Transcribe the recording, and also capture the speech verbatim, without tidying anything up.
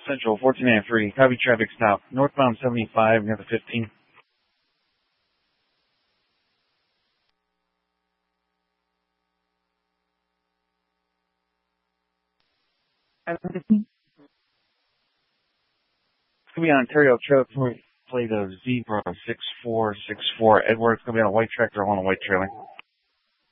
Central, fourteen ninety-three. Copy traffic stop. Northbound seventy-five near the fifteen. It's going to be on Ontario Trail Plate of Zebra six four six four. Edward, it's going to be on a white tractor on a white trailer.